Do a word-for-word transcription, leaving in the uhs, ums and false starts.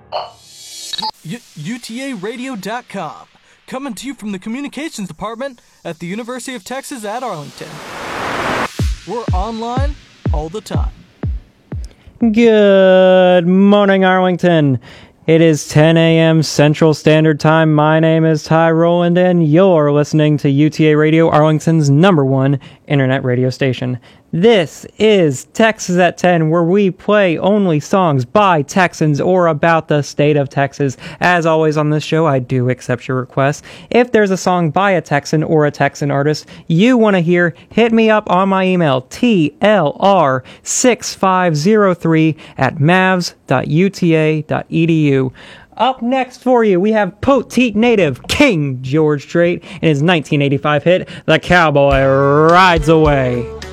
U T A radio dot com, coming to you from the Communications Department at the University of Texas at Arlington. We're online all the time. Good morning, Arlington. It is ten a.m. Central Standard Time. My name is Ty Rowland, and you're listening to U T A Radio, Arlington's number one internet radio station. This is Texas at ten, where we play only songs by Texans or about the state of Texas. As always on this show, I do accept your requests. If there's a song by a Texan or a Texan artist you want to hear, hit me up on my email, T L R six five zero three at mavs dot u t a dot e d u. Up next for you, we have Poteet native King George Strait and his nineteen eighty-five hit, The Cowboy Rides Away.